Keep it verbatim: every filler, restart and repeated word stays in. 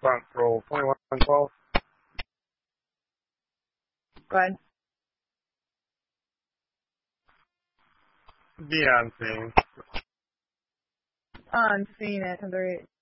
response roll twenty-one twelve. Go ahead. Be on scene. On scene at ten thirty-eight.